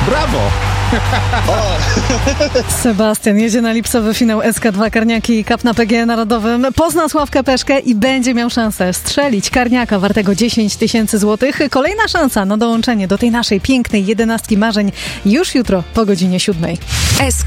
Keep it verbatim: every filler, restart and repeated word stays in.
Brawo! Sebastian jedzie na lipcowy finał S K dwa Karniaki i Cup na P G E Narodowym. Pozna Sławka Peszkę i będzie miał szansę strzelić karniaka wartego dziesięć tysięcy złotych. Kolejna szansa na dołączenie do tej naszej pięknej jedenastki marzeń już jutro po godzinie siódmej.